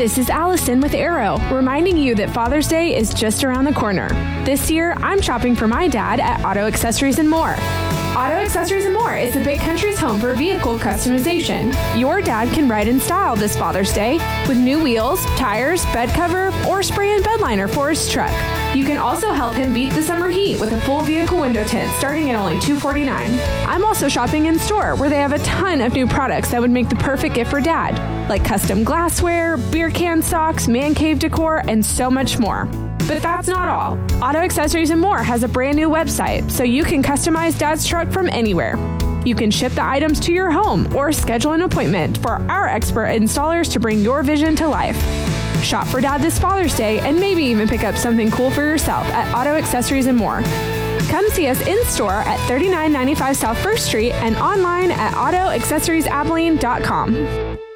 This is Allison with Arrow, reminding you that Father's Day is just around the corner. This year, I'm shopping for my dad at Auto Accessories and More. Auto Accessories and More is the Big Country's home for vehicle customization. Your dad can ride in style this Father's Day with new wheels, tires, bed cover, or spray and bed liner for his truck. You can also help him beat the summer heat with a full vehicle window tint starting at only $249. I'm also shopping in store where they have a ton of new products that would make the perfect gift for dad, like custom glassware, beer can socks, man cave decor, and so much more. But that's not all. Auto Accessories and More has a brand new website, so you can customize Dad's truck from anywhere. You can ship the items to your home or schedule an appointment for our expert installers to bring your vision to life. Shop for Dad this Father's Day and maybe even pick up something cool for yourself at Auto Accessories and More. Come see us in store at 3995 South 1st Street and online at autoaccessoriesabilene.com.